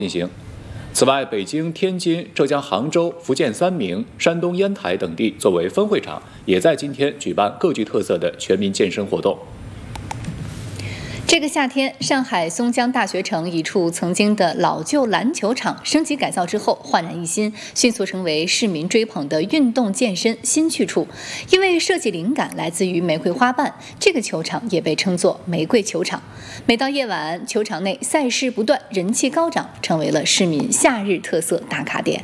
进行。此外，北京、天津、浙江杭州、福建三明、山东烟台等地作为分会场，也在今天举办各具特色的全民健身活动。 这个夏天，上海松江大学城一处曾经的老旧篮球场升级改造之后，焕然一新，迅速成为市民追捧的运动健身新去处。因为设计灵感来自于玫瑰花瓣，这个球场也被称作玫瑰球场。每到夜晚，球场内赛事不断，人气高涨，成为了市民夏日特色打卡点。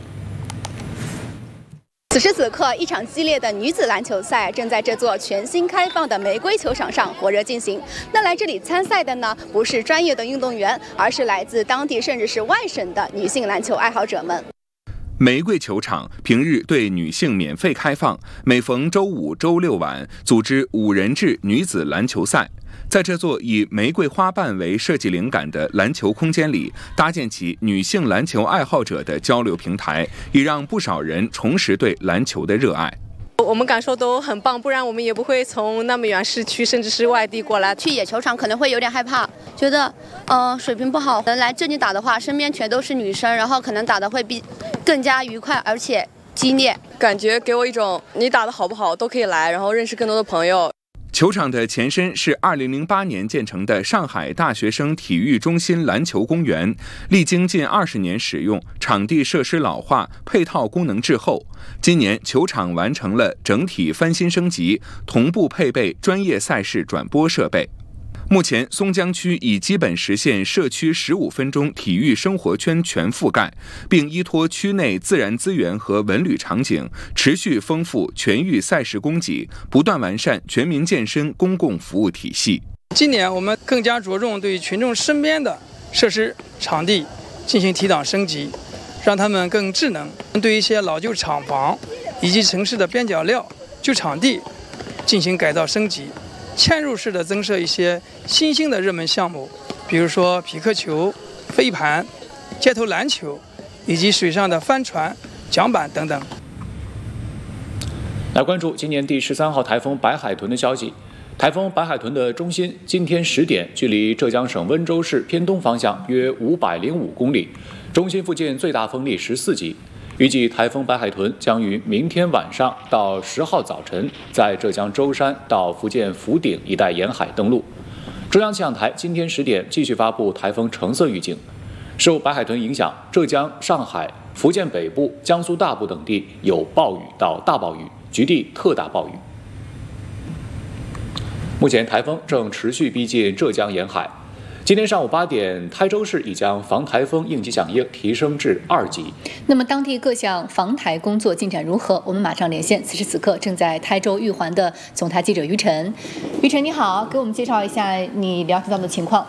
此时此刻，一场激烈的女子篮球赛正在这座全新开放的玫瑰球场上火热进行。那来这里参赛的呢，不是专业的运动员，而是来自当地甚至是外省的女性篮球爱好者们。 玫瑰球场平日对女性免费开放，每逢周五、周六晚组织5人制女子篮球赛。在这座以玫瑰花瓣为设计灵感的篮球空间里，搭建起女性篮球爱好者的交流平台，也让不少人重拾对篮球的热爱。 我们感受都很棒，不然我们也不会从那么远市区甚至是外地过来。 去野球场可能会有点害怕，觉得水平不好。来这里打的话，身边全都是女生，然后可能打的会更加愉快，而且激烈。 感觉给我一种你打的好不好都可以来，然后认识更多的朋友。 球场的前身是2008年建成的上海大学生体育中心篮球公园，历经近20年使用，场地设施老化，配套功能滞后。今年球场完成了整体翻新升级，同步配备专业赛事转播设备。目前，松江区已基本实现社区15分钟体育生活圈全覆盖，并依托区内自然资源和文旅场景，持续丰富全域赛事供给，不断完善全民健身公共服务体系。 今年我们更加着重对群众身边的设施场地进行提档升级，让他们更智能。对一些老旧厂房以及城市的边角料旧场地进行改造升级，嵌入式的增设一些新兴的热门项目，比如说匹克球、飞盘、街头篮球，以及水上的帆船、桨板等等。 来关注今年第13号台风白海豚的消息。台风白海豚的中心今天10点，距离浙江省温州市偏东方向约505公里，中心附近最大风力14级。预计台风白海豚将于明天晚上到10号早晨，在浙江舟山到福建福鼎一带沿海登陆。中央气象台今天10点继续发布台风橙色预警。受白海豚影响，浙江、上海、福建北部、江苏大部等地有暴雨到大暴雨，局地特大暴雨。目前台风正持续逼近浙江沿海。今天上午8点，台州市已将防台风应急响应提升至2级。 那么当地各项防台工作进展如何？我们马上连线此时此刻正在台州玉环的总台记者于晨。于晨你好，给我们介绍一下你了解到的情况。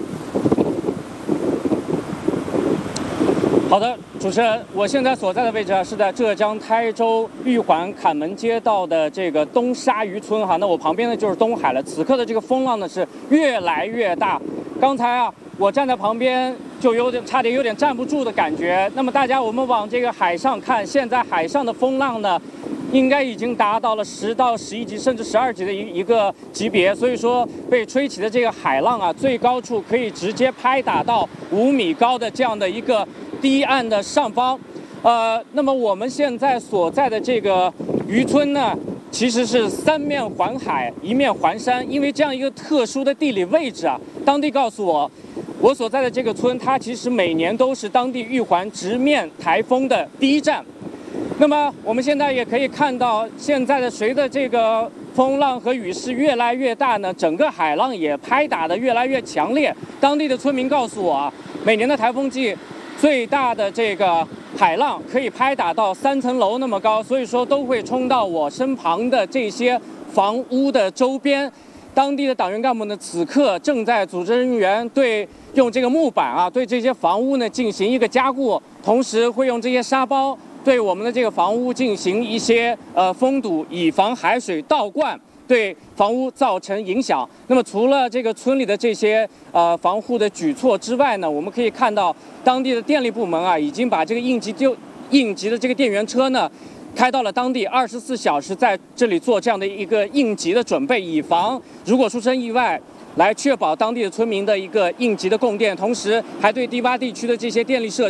好的，主持人，我现在所在的位置是在浙江台州玉环坎门街道的这个东沙渔村哈，那我旁边呢就是东海了。此刻的这个风浪呢是越来越大，刚才我站在旁边就差点有点站不住的感觉。那么大家我们往这个海上看，现在海上的风浪呢应该已经达到了10到11级甚至12级的一个级别，所以说被吹起的这个海浪最高处可以直接拍打到5米高的这样的一个堤岸的上方。那么我们现在所在的这个渔村呢，其实是3面环海1面环山，因为这样一个特殊的地理位置当地告诉我所在的这个村它其实每年都是当地玉环直面台风的第一站。那么我们现在也可以看到，现在的随着这个风浪和雨势越来越大呢，整个海浪也拍打得越来越强烈。当地的村民告诉我每年的台风季最大的这个海浪可以拍打到3层楼那么高，所以说都会冲到我身旁的这些房屋的周边。当地的党员干部呢，此刻正在组织人员用这个木板对这些房屋呢进行一个加固，同时会用这些沙包对我们的这个房屋进行一些封堵，以防海水倒灌对房屋造成影响。那么除了这个村里的这些防护的举措之外呢，我们可以看到当地的电力部门已经把这个应急的这个电源车呢开到了当地，24小时在这里做这样的一个应急的准备，以防如果出生意外，来确保当地的村民的一个应急的供电，同时还对低洼地区的这些电力设施